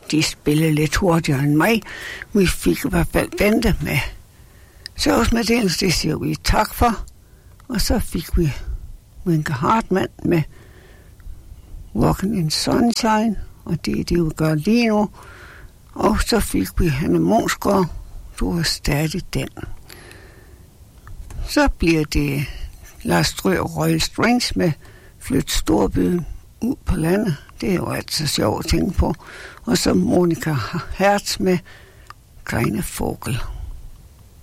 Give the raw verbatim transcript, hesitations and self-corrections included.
de spillede lidt hurtigere end mig. Vi fik i hvert fald vente med servicemeddelelse, det siger vi tak for. Og så fik vi Winke Hartmann med Walking in Sunshine, og det er det, vi gør lige nu. Og så fik vi Hanne Monsgaard, du er stadig den. Så bliver det Lars Strø og Royal Strings med Flyt Storbyen ud på landet. Det er jo altid sjovt at tænke på. Og så Monika Hertz med Kleine Vogel.